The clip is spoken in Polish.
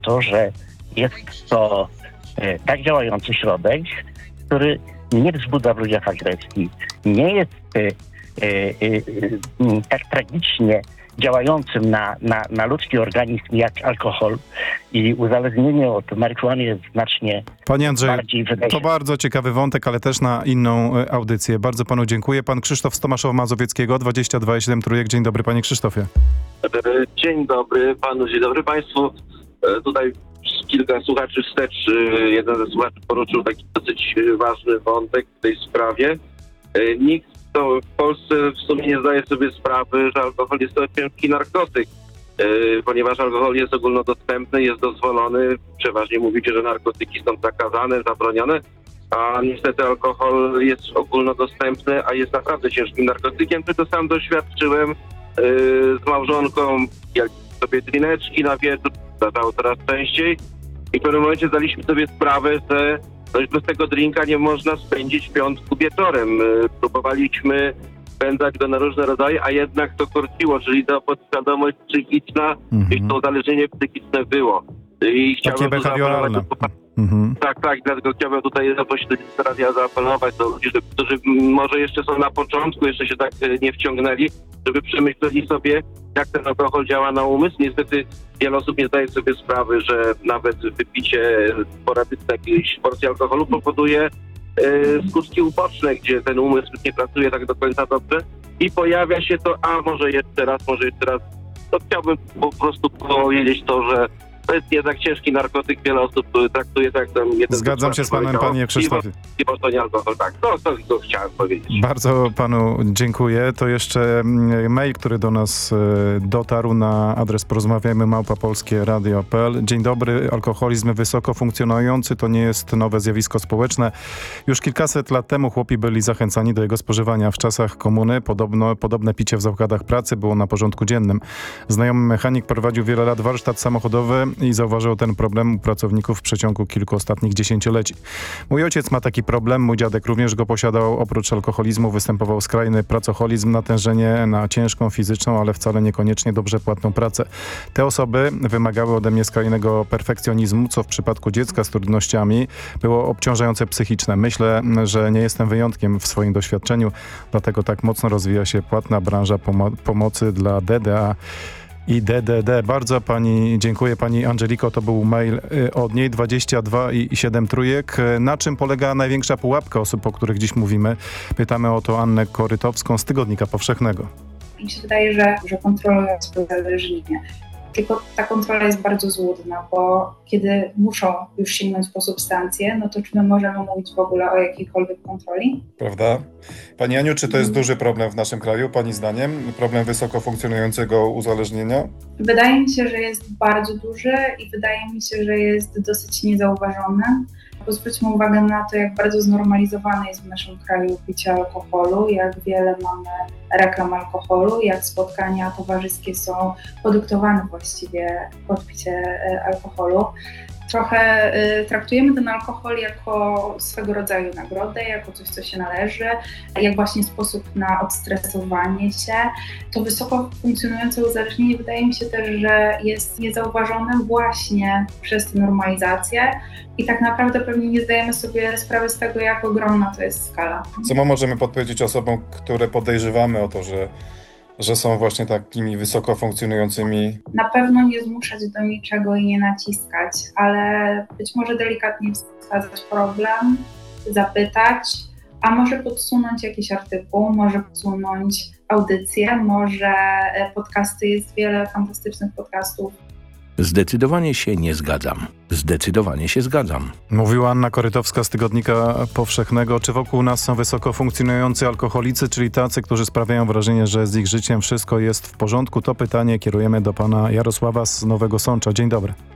to, że jest to tak działający środek, który nie wzbudza w ludziach agresji, nie jest tak tragicznie działającym na ludzki organizm jak alkohol i uzależnienie od marihuany jest znacznie Panie Andrzeju, bardziej wydaje. to bardzo ciekawy wątek, ale też na inną audycję. Bardzo panu dziękuję. Pan Krzysztof z Tomaszowa Mazowieckiego, 22,7 Trójek. Dzień dobry, panie Krzysztofie. Dzień dobry panu, dzień dobry państwu. Tutaj kilka słuchaczy wstecz, jeden ze słuchaczy poruszył taki dosyć ważny wątek w tej sprawie. Nikt w Polsce w sumie nie zdaje sobie sprawy, że alkohol jest to ciężki narkotyk, ponieważ alkohol jest ogólnodostępny, jest dozwolony. Przeważnie mówicie, że narkotyki są zakazane, zabronione, a niestety alkohol jest ogólnodostępny, a jest naprawdę ciężkim narkotykiem, czego sam doświadczyłem z małżonką, jak sobie drineczki na wieczór, zdarzało coraz częściej i w pewnym momencie zdaliśmy sobie sprawę, że już bez tego drinka nie można spędzić piątku wieczorem. Próbowaliśmy spędzać go na różne rodzaje, a jednak to korciło, czyli ta podświadomość psychiczna i to uzależnienie psychiczne było. I Takie behawioralne. Tak, dlatego chciałbym tutaj zaapelować do ludzi, którzy może jeszcze są na początku, jeszcze się tak nie wciągnęli, żeby przemyśleli sobie, jak ten alkohol działa na umysł. Niestety wiele osób nie zdaje sobie sprawy, że nawet wypicie sporadyczne jakiejś porcji alkoholu powoduje skutki uboczne, gdzie ten umysł nie pracuje tak do końca dobrze i pojawia się to, może jeszcze raz. To chciałbym po prostu powiedzieć to, że to jest jednak ciężki narkotyk, wiele osób traktuje tak jak jeden. Zgadzam się z panem, panie Krzysztofie. Piwo to nie alkohol, tak. To chciałem powiedzieć. Bardzo panu dziękuję. To jeszcze mail, który do nas dotarł na adres porozmawiajmy@polskieradio.pl. Dzień dobry. Alkoholizm wysoko funkcjonujący to nie jest nowe zjawisko społeczne. Już kilkaset lat temu chłopi byli zachęcani do jego spożywania. W czasach komuny podobne picie w zakładach pracy było na porządku dziennym. Znajomy mechanik prowadził wiele lat warsztat samochodowy i zauważył ten problem u pracowników w przeciągu kilku ostatnich dziesięcioleci. Mój ojciec ma taki problem, mój dziadek również go posiadał. Oprócz alkoholizmu występował skrajny pracoholizm, natężenie na ciężką fizyczną, ale wcale niekoniecznie dobrze płatną pracę. Te osoby wymagały ode mnie skrajnego perfekcjonizmu, co w przypadku dziecka z trudnościami było obciążające psychiczne. Myślę, że nie jestem wyjątkiem w swoim doświadczeniu, dlatego tak mocno rozwija się płatna branża pomocy dla DDA i DDD. Bardzo pani dziękuję, pani Angeliko. To był mail od niej, 22,7 Trójek. Na czym polega największa pułapka osób, o których dziś mówimy? Pytamy o to Annę Korytowską z Tygodnika Powszechnego. Mi się wydaje, że kontrolują swoje uzależnienie. Tylko ta kontrola jest bardzo złudna, bo kiedy muszą już sięgnąć po substancje, no to czy my możemy mówić w ogóle o jakiejkolwiek kontroli? Prawda? Pani Aniu, czy to jest duży problem w naszym kraju, pani zdaniem? Problem wysoko funkcjonującego uzależnienia? Wydaje mi się, że jest bardzo duży i wydaje mi się, że jest dosyć niezauważony. Bo zwróćmy uwagę na to, jak bardzo znormalizowane jest w naszym kraju picie alkoholu, jak wiele mamy reklam alkoholu, jak spotkania towarzyskie są podyktowane właściwie pod picie alkoholu. Trochę traktujemy ten alkohol jako swego rodzaju nagrodę, jako coś, co się należy, jak właśnie sposób na odstresowanie się. To wysoko funkcjonujące uzależnienie wydaje mi się też, że jest niezauważone właśnie przez tę normalizację i tak naprawdę pewnie nie zdajemy sobie sprawy z tego, jak ogromna to jest skala. Co my możemy podpowiedzieć osobom, które podejrzewamy o to, że są właśnie takimi wysoko funkcjonującymi? Na pewno nie zmuszać do niczego i nie naciskać, ale być może delikatnie wskazać problem, zapytać, a może podsunąć jakiś artykuł, może podsunąć audycję, może podcasty, jest wiele fantastycznych podcastów. Zdecydowanie się nie zgadzam. Zdecydowanie się zgadzam. Mówiła Anna Korytowska z Tygodnika Powszechnego. Czy wokół nas są wysoko funkcjonujący alkoholicy, czyli tacy, którzy sprawiają wrażenie, że z ich życiem wszystko jest w porządku? To pytanie kierujemy do pana Jarosława z Nowego Sącza. Dzień dobry.